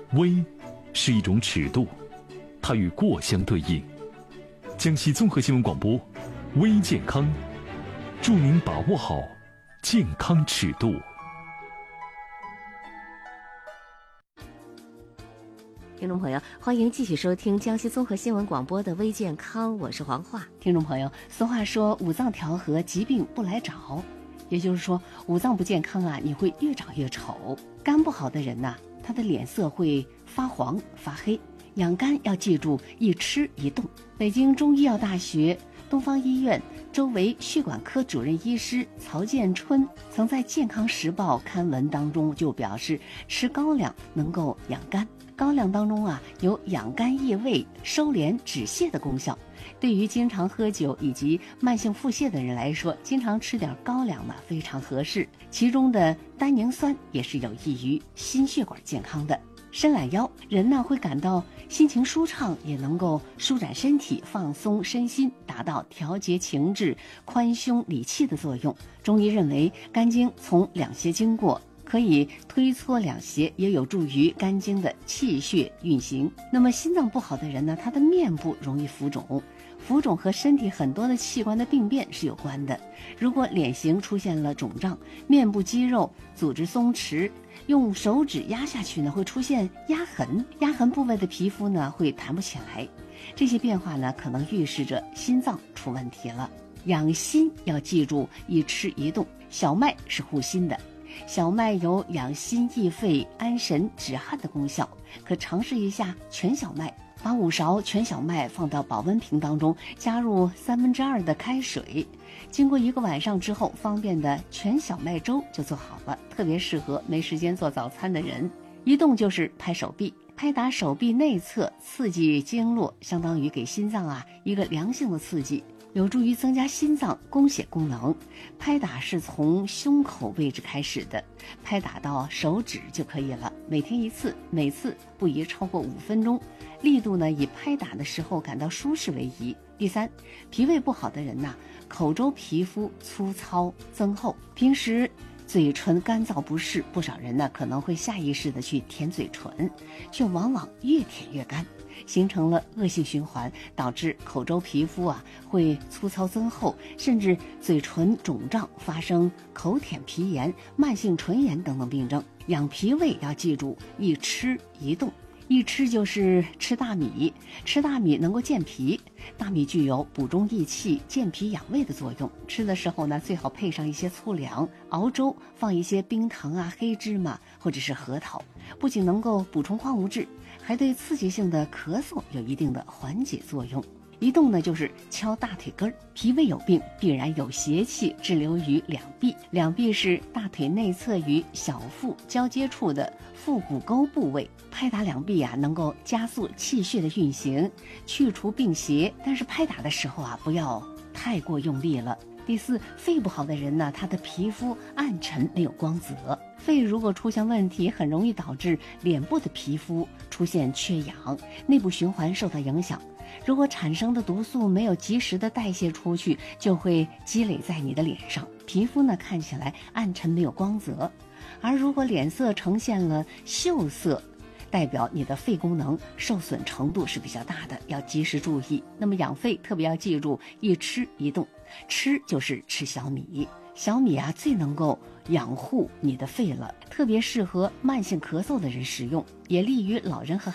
微是一种尺度，它与过相对应。江西综合新闻广播，微健康，祝您把握好健康尺度。 听众朋友，欢迎继续收听江西综合新闻广播的微健康，我是黄华。听众朋友，俗话说五脏调和，疾病不来找，也就是说五脏不健康啊，你会越长越丑。肝不好的人呢，他的脸色会发黄发黑。养肝要记住一吃一动。北京中医药大学东方医院周围血管科主任医师曹建春曾在《健康时报》刊文当中就表示，吃高粱能够养肝。高粱当中啊有养肝益胃、收敛止泻的功效。对于经常喝酒以及慢性腹泻的人来说，经常吃点高粱呢非常合适。其中的单宁酸也是有益于心血管健康的。伸懒腰，人呢会感到心情舒畅，也能够舒展身体、放松身心，达到调节情志、宽胸理气的作用。中医认为，肝经从两胁经过，可以推搓两胁，也有助于肝经的气血运行。那么心脏不好的人呢，他的面部容易浮肿。浮肿和身体很多的器官的病变是有关的。如果脸型出现了肿胀，面部肌肉组织松弛，用手指压下去呢，会出现压痕，压痕部位的皮肤呢会弹不起来。这些变化呢，可能预示着心脏出问题了。养心要记住一吃一动。小麦是护心的，小麦有养心益肺、安神止汗的功效，可尝试一下全小麦。把5勺全小麦放到保温瓶当中，加入2/3的开水，经过1个晚上之后，方便的全小麦粥就做好了，特别适合没时间做早餐的人。一动就是拍手臂，拍打手臂内侧，刺激经络，相当于给心脏啊一个良性的刺激，有助于增加心脏供血功能。拍打是从胸口位置开始的，拍打到手指就可以了，每天1次，每次不宜超过5分钟。力度呢，以拍打的时候感到舒适为宜。第3，脾胃不好的人呢，口周皮肤粗糙增厚，平时嘴唇干燥不适，不少人呢可能会下意识的去舔嘴唇，却往往越舔越干，形成了恶性循环，导致口周皮肤啊会粗糙增厚，甚至嘴唇肿胀，发生口舔皮炎、慢性唇炎等等病症。养脾胃要记住一吃一动。一吃就是吃大米，吃大米能够健脾，大米具有补中益气、健脾养胃的作用。吃的时候呢，最好配上一些粗粮，熬粥放一些冰糖啊、黑芝麻或者是核桃，不仅能够补充矿物质，还对刺激性的咳嗽有一定的缓解作用。一动呢，就是敲大腿根儿。脾胃有病，必然有邪气滞留于两臂。两臂是大腿内侧与小腹交接处的腹股沟部位。拍打两臂啊，能够加速气血的运行，去除病邪。但是拍打的时候啊，不要太过用力了。第4，肺不好的人呢，他的皮肤暗沉没有光泽。肺如果出现问题，很容易导致脸部的皮肤出现缺氧，内部循环受到影响。如果产生的毒素没有及时的代谢出去，就会积累在你的脸上，皮肤呢看起来暗沉没有光泽。而如果脸色呈现了锈色，代表你的肺功能受损程度是比较大的，要及时注意。那么养肺特别要记住一吃一动。吃就是吃小米，小米啊最能够养护你的肺了，特别适合慢性咳嗽的人食用，也利于老人和